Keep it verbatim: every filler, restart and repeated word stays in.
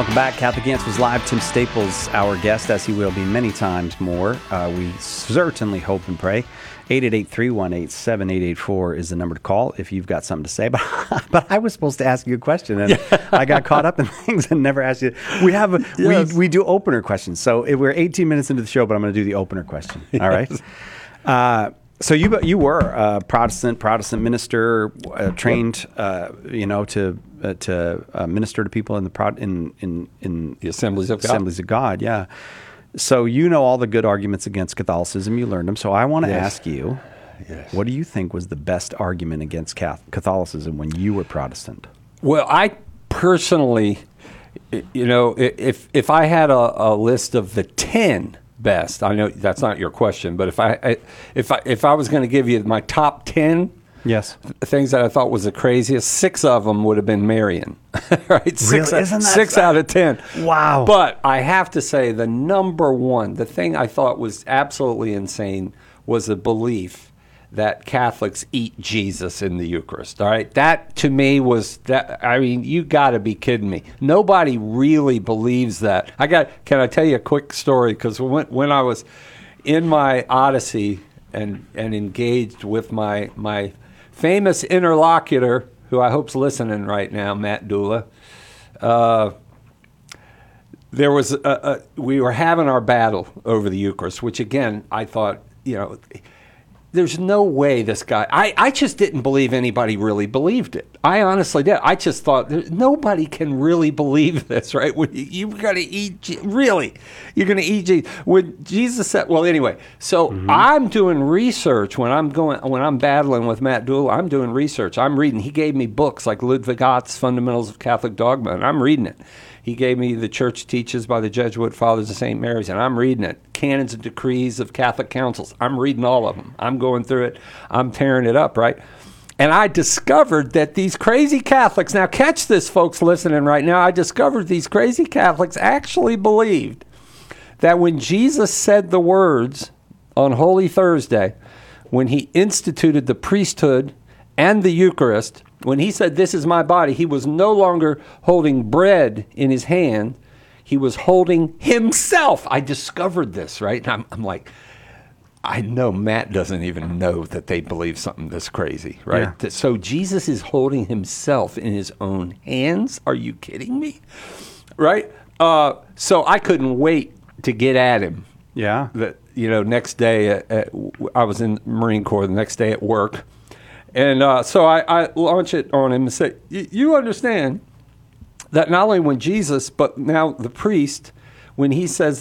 Welcome back. Catholic Answers Live. Tim Staples, our guest, as he will be many times more. Uh, we certainly hope and pray. eight eight eight, three one eight, seven eight eight four is the number to call if you've got something to say. But but I was supposed to ask you a question, and yeah. I got caught up in things and never asked you. We have a, yes. we we do opener questions. So if we're eighteen minutes into the show, but I'm going to do the opener question. All right. Yes. Uh, so you you were a Protestant Protestant minister, uh, trained, uh, you know, to uh, to uh, minister to people in the pro- in in in the Assemblies of God. Assemblies of God. Yeah. So you know all the good arguments against Catholicism. You learned them. So I want to yes. ask you, yes. what do you think was the best argument against Catholicism when you were Protestant? Well, I personally, you know, if if I had a, a list of the ten best, I know that's not your question, but if I, I if I if I was going to give you my top ten. Yes. Things that I thought was the craziest, six of them would have been Marian, right? Six, really? Isn't that six out of ten. Wow. But I have to say the number one, the thing I thought was absolutely insane was the belief that Catholics eat Jesus in the Eucharist, all right? That, to me, was, that. I mean, you got to be kidding me. Nobody really believes that. I got. Can I tell you a quick story? Because when, when I was in my Odyssey and, and engaged with my my famous interlocutor, who I hope's listening right now, Matt Dula. Uh, there was a, a, we were having our battle over the Eucharist, which again I thought, you know, there's no way this guy. I, I just didn't believe anybody really believed it. I honestly did. I just thought nobody can really believe this, right? When you, you've got to eat, really, you're going to eat Jesus. When Jesus said, well, anyway, so mm-hmm. I'm doing research when I'm going when I'm battling with Matt Dula. I'm doing research. I'm reading. He gave me books like Ludwig Ott's Fundamentals of Catholic Dogma, and I'm reading it. He gave me The Church Teaches by the Jesuit Fathers of Saint Mary's, and I'm reading it. Canons and Decrees of Catholic Councils. I'm reading all of them. I'm going through it. I'm tearing it up, right? And I discovered that these crazy Catholics, now catch this, folks listening right now, I discovered these crazy Catholics actually believed that when Jesus said the words on Holy Thursday, when he instituted the priesthood and the Eucharist, when he said, this is my body, he was no longer holding bread in his hand. He was holding himself. I discovered this, right? And I'm, I'm like, I know Matt doesn't even know that they believe something this crazy, right? Yeah. So Jesus is holding himself in his own hands. Are you kidding me? Right? Uh, so I couldn't wait to get at him. Yeah. The, you know, next day, at, at, I was in Marine Corps, the next day at work. And uh, so I, I launch it on him and say, you understand that not only when Jesus, but now the priest, when he says